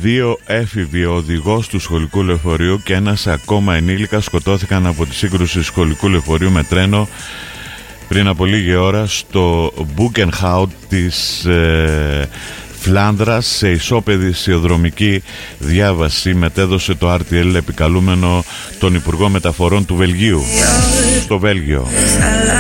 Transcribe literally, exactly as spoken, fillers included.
Δύο έφηβοι, ο οδηγός του σχολικού λεωφορείου και ένας ακόμα ενήλικας σκοτώθηκαν από τη σύγκρουση σχολικού λεωφορείου με τρένο πριν από λίγη ώρα στο Μπούκενχάουτ της ε, Φλάνδρας. Σε ισόπεδη σιδηροδρομική διάβαση μετέδωσε το αρ τι ελ επικαλούμενο τον Υπουργό Μεταφορών του Βελγίου στο Βέλγιο.